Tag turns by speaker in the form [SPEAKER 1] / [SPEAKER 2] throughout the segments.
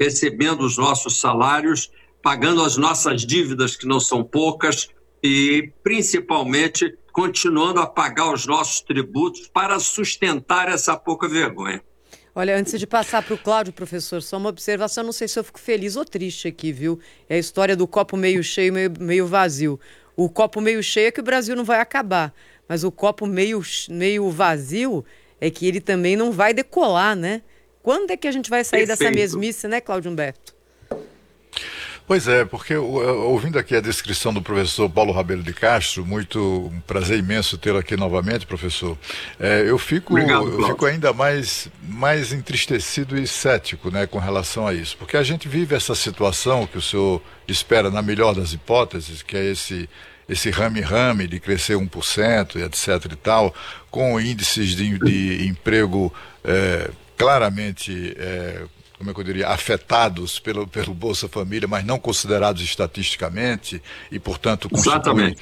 [SPEAKER 1] recebendo os nossos salários, pagando as nossas dívidas, que não são poucas, e principalmente continuando a pagar os nossos tributos para sustentar essa pouca vergonha.
[SPEAKER 2] Olha, antes de passar para o Cláudio, professor, só uma observação, não sei se eu fico feliz ou triste aqui, viu? É a história do copo meio cheio, meio vazio. O copo meio cheio é que o Brasil não vai acabar, mas o copo meio vazio é que ele também não vai decolar, né? Quando é que a gente vai sair dessa mesmice, né, Cláudio Humberto?
[SPEAKER 3] Pois é, porque ouvindo aqui a descrição do professor Paulo Rabelo de Castro, um prazer imenso tê-lo aqui novamente, professor. Eu fico ainda mais entristecido e cético, né, com relação a isso, porque a gente vive essa situação que o senhor espera, na melhor das hipóteses, que é esse rame-rame de crescer 1% e etc e tal, com índices de emprego claramente como é que eu diria, afetados pelo Bolsa Família, mas não considerados estatisticamente, e, portanto, constituem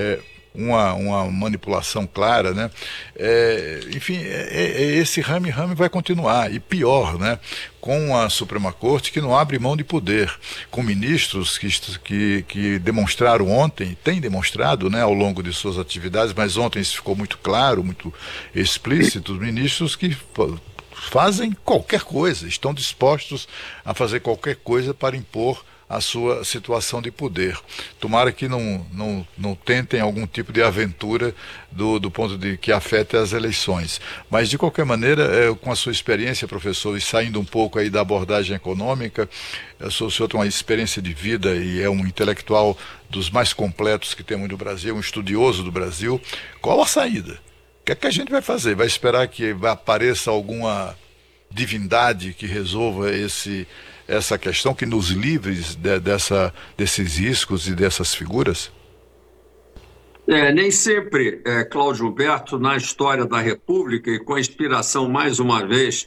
[SPEAKER 3] uma manipulação clara, né? Enfim, esse rame-rame vai continuar, e pior, né? Com a Suprema Corte, que não abre mão de poder, com ministros que demonstraram ontem, têm demonstrado, né, ao longo de suas atividades, mas ontem isso ficou muito claro, muito explícito, ministros que fazem qualquer coisa, estão dispostos a fazer qualquer coisa para impor a sua situação de poder. Tomara que não tentem algum tipo de aventura do ponto de que afete as eleições. Mas, de qualquer maneira, com a sua experiência, professor, e saindo um pouco aí da abordagem econômica, o senhor tem uma experiência de vida e é um intelectual dos mais completos que temos no Brasil, um estudioso do Brasil. Qual a saída? O que é que a gente vai fazer? Vai esperar que apareça alguma divindade que resolva essa questão, que nos livre desses riscos e dessas figuras?
[SPEAKER 1] Nem sempre, Cláudio Humberto, na história da República, e com a inspiração, mais uma vez,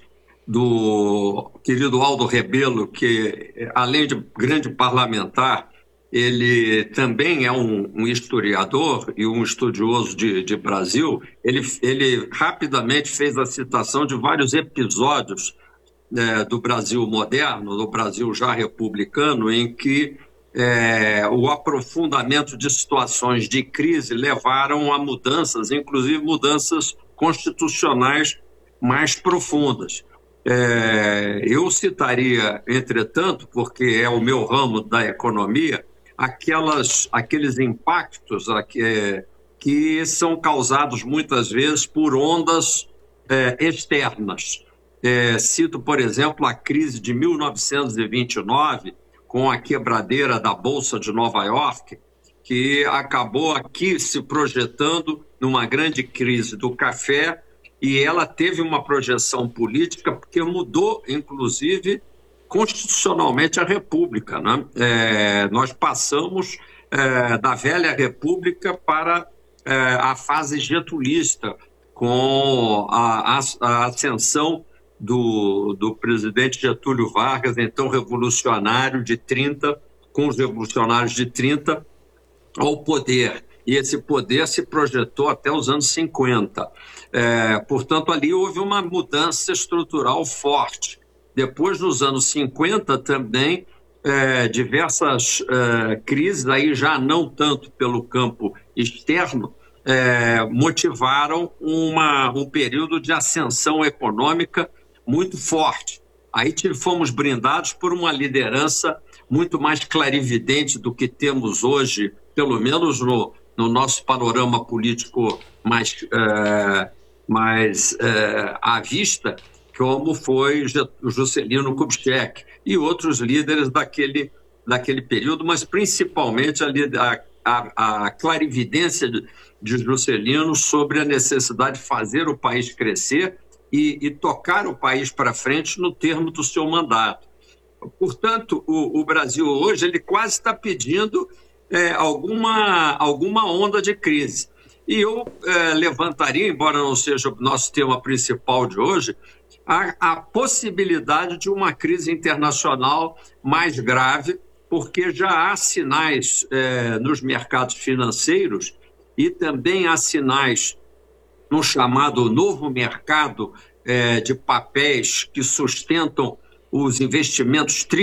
[SPEAKER 1] do querido Aldo Rebelo, que, além de grande parlamentar, ele também é um historiador e um estudioso de Brasil. Ele rapidamente fez a citação de vários episódios do Brasil moderno, do Brasil já republicano, em que o aprofundamento de situações de crise levaram a mudanças, inclusive mudanças constitucionais mais profundas. Eu citaria, entretanto, porque é o meu ramo da economia, aqueles impactos que são causados muitas vezes por ondas externas. Cito, por exemplo, a crise de 1929, com a quebradeira da Bolsa de Nova York, que acabou aqui se projetando numa grande crise do café, e ela teve uma projeção política porque mudou, inclusive, constitucionalmente a República, né? Nós passamos da velha República para a fase getulista, com a ascensão do presidente Getúlio Vargas, então revolucionário de 30, com os revolucionários de 30 ao poder. E esse poder se projetou até os anos 50. Portanto, ali houve uma mudança estrutural forte. Depois, nos anos 50, também diversas crises, aí já não tanto pelo campo externo, motivaram um período de ascensão econômica muito forte. Aí fomos brindados por uma liderança muito mais clarividente do que temos hoje, pelo menos no nosso panorama político mais à vista, como foi o Juscelino Kubitschek e outros líderes daquele período, mas principalmente a clarividência de Juscelino sobre a necessidade de fazer o país crescer e tocar o país para frente no termo do seu mandato. Portanto, o Brasil hoje ele quase está pedindo alguma onda de crise. E eu levantaria, embora não seja o nosso tema principal de hoje, a possibilidade de uma crise internacional mais grave, porque já há sinais nos mercados financeiros e também há sinais no chamado novo mercado de papéis que sustentam os investimentos